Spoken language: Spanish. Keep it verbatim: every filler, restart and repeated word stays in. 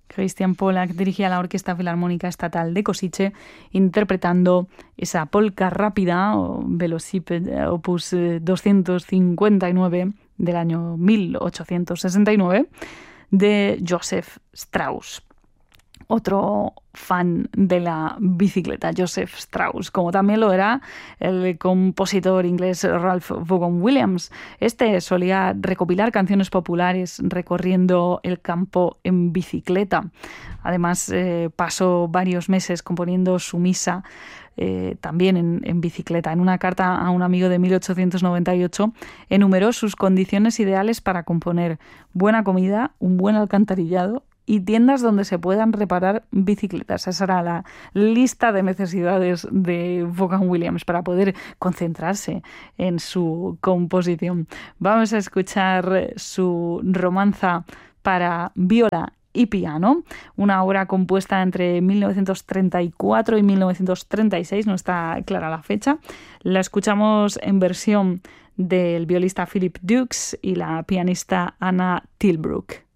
Christian Pollack dirigía la Orquesta Filarmónica Estatal de Košice, interpretando esa polka rápida, o Velociped, opus doscientos cincuenta y nueve, del año mil ochocientos sesenta y nueve, de Joseph Strauss. Otro fan de la bicicleta, Joseph Strauss, como también lo era el compositor inglés Ralph Vaughan Williams. Este solía recopilar canciones populares recorriendo el campo en bicicleta. Además, eh, pasó varios meses componiendo su misa eh, también en, en bicicleta. En una carta a un amigo de mil ochocientos noventa y ocho enumeró sus condiciones ideales para componer: buena comida, un buen alcantarillado y tiendas donde se puedan reparar bicicletas. Esa era la lista de necesidades de Vaughan Williams para poder concentrarse en su composición. Vamos a escuchar su romanza para viola y piano, una obra compuesta entre mil novecientos treinta y cuatro y mil novecientos treinta y seis, no está clara la fecha. La escuchamos en versión del violista Philip Dukes y la pianista Anna Tilbrook.